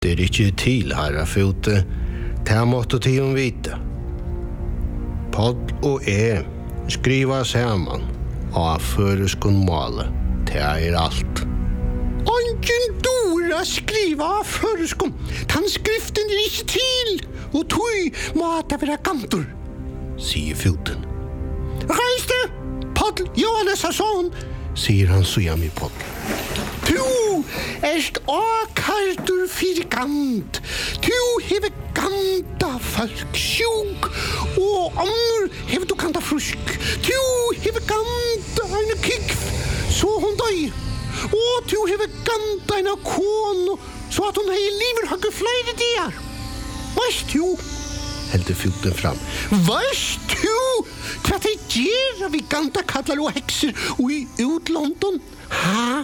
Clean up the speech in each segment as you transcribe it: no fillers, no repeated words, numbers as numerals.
Det ikke til, herra Fote. Det måtte til om vite. Podd og skriva saman av føreskon måle. Det alt. Ongen dora skriva av føreskon. Tannskriften ikke til, og tog måtte være kantor, sier Foten. Reis det, Podd Johannes son, sier han så hjemme i Podd. Du erst åkartur fyrir gant. Du hever ganta folk sjuk, og annur hever du ganta frusk. Du hever ganta en kikv, så hon døy. Og du hever ganta en kone, så at hon hei liver hagge flere dier. Veist du? Heldur Foten fram. Veist du? Hva de gjerra vi ganta kallar og hekser og i utlondon? Ha?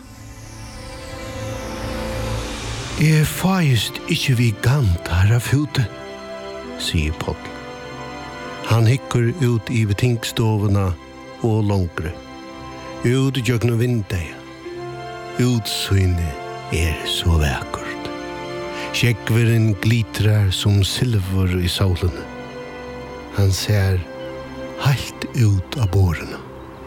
Jeg feist ikke vi gant herra Fote, sier Podd. Han hikker ut i betingstovene og longre, ut i jøgne vindeia. Utsynet så vakkert. Skjeggveren glitrar som silver i solen. Han ser helt ut av bårene.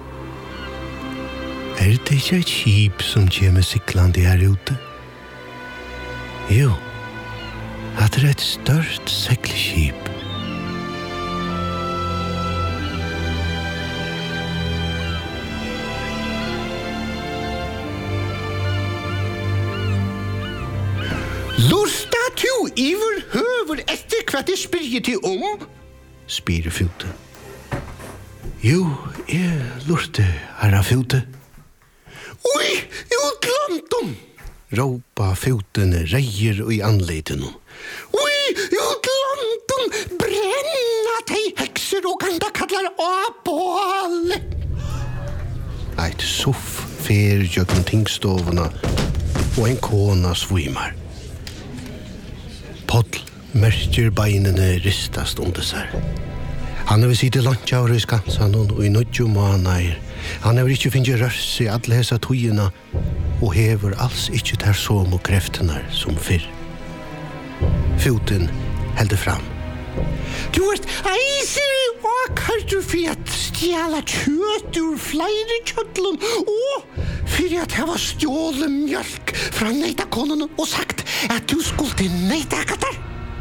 Det ikke et skip som kommer siklande her ute? Jo, at det et størst seglskip. Lusta du iver høver etter hva det spyrir til om? Spyr Fote. Jo, jeg lurte, herra Fote. Oi, utlandom! Råpa Foten reier i anleten. Oi, utlandom! Brenna teg hekser og ganda kallar apåle! Eit soff fer jøkken tingstovene og en kona svimar. Podd merker beinene ristast under seg. Han har sittet lantjaure i skansan og i nødjo månader. Han har ikke finnet rørs i alle hesa tøyene og hever alls ikke der som og kreftene som fyrr. Foten helder fram. Du eiser og kartur for at stjæla kjøtt ur flere kjøtlen og for at jeg var stjålet mjölk fra neitakonen og sagt at du skulle til neitakatar.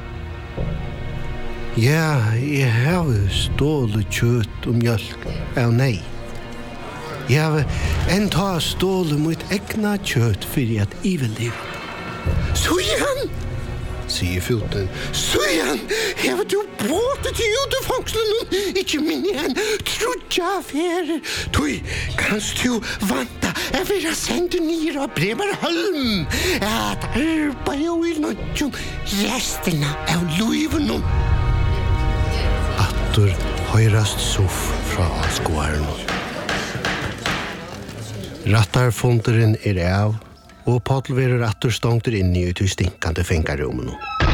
Ja, jeg har stålet kjøtt og mjölk av nei. Jeg har enda stålet mot egna kjøtt for at jeg vil leve. Sujan, sier Foten. Sujan, hever du båtet til utefangslen, ikke minne en trudja affærer. Tui, kanst du vanta å være sendt ned av Bremerholm, at arbeid og i nødjon resten av liven. Attor høyrast soff fra skoaren. Rattarfonderen av, og Podd verer attorstångter inn i ut i stinkande fengarrommen.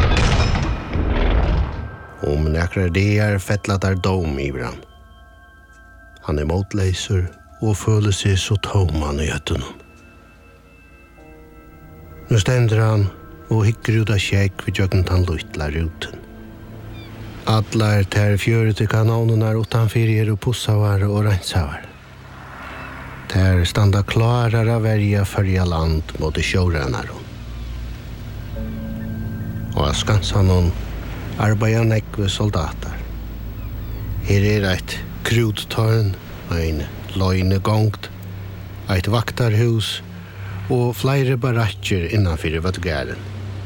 Om nekrar det fettlat dom i brann. Han motleiser og føler seg så toman i øtten. Nå stender han og hikker ut av kjekk ved jøkken han luttlar ruten. Atlar ter fjørete kanonerna utanför och pussavare och rensavare. Der standa klarar av verja följa land mot sjårennar. Og av skansanon arbeider nekve soldater. Her et krudtårn, en løgnegongt, et vaktarhus og flere barakker innanfyr vadgæren.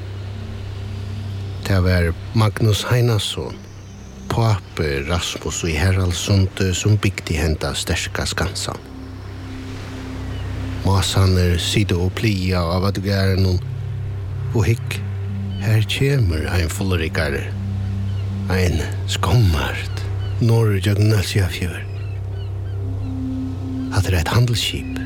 Det var Magnus Heinasson, pape Rasmus og Haraldsunde som bygde henta sterska skansan. Masaner sitte og plia av vadgæren og hikk. Her kommer en fullrikare, en skommart, norrjøgnalsjafjør. At det et handelsskip.